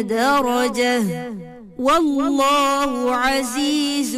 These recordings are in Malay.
درجة والله عزيز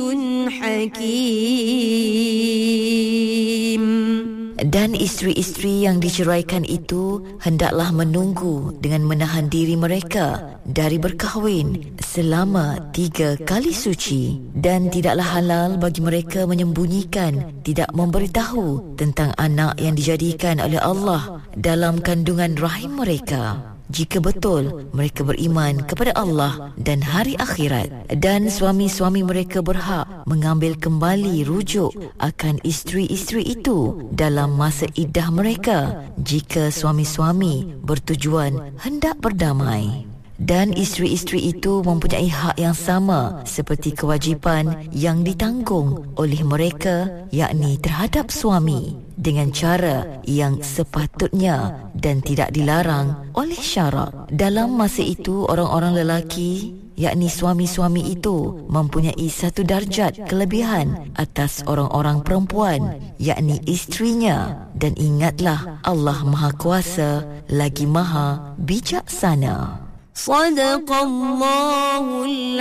حكيم. Dan isteri-isteri yang diceraikan itu hendaklah menunggu dengan menahan diri mereka dari berkahwin selama 3 kali suci, dan tidaklah halal bagi mereka menyembunyikan, tidak memberitahu tentang anak yang dijadikan oleh Allah dalam kandungan rahim mereka, jika betul mereka beriman kepada Allah dan hari akhirat. Dan suami-suami mereka berhak mengambil kembali rujuk akan isteri-isteri itu dalam masa iddah mereka, jika suami-suami bertujuan hendak berdamai. Dan isteri-isteri itu mempunyai hak yang sama seperti kewajipan yang ditanggung oleh mereka, yakni terhadap suami, dengan cara yang sepatutnya dan tidak dilarang oleh syarak. Dalam masa itu, orang-orang lelaki, yakni suami-suami itu, mempunyai satu darjat kelebihan atas orang-orang perempuan, yakni isterinya. Dan ingatlah, Allah Maha Kuasa lagi Maha Bijaksana. Sadaqallahul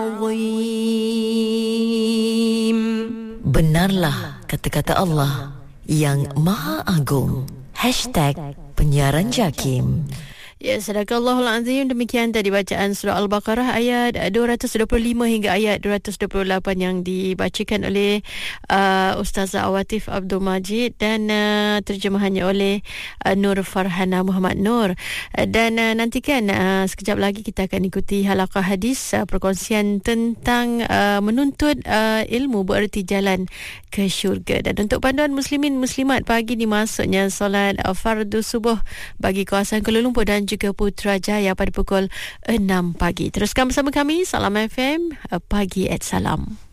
Azim. Benarlah kata-kata Allah yang Maha Agung. #penyiaran Jakim. Ya, Sadaqallahul Azim. Demikian tadi bacaan surah Al-Baqarah ayat 225 hingga ayat 228 yang dibacakan oleh Ustazah Awatif Abdul Majid dan terjemahannya oleh Nur Farhana Muhammad Nur. Dan nantikan sekejap lagi kita akan ikuti halaqah hadis, perkongsian tentang menuntut ilmu bererti jalan ke syurga. Dan untuk panduan muslimin muslimat pagi ni, maksudnya solat fardu subuh bagi kawasan Kuala Lumpur dan juga Putrajaya pada pukul 6 pagi. Teruskan bersama kami, Salam FM, Pagi at Salam.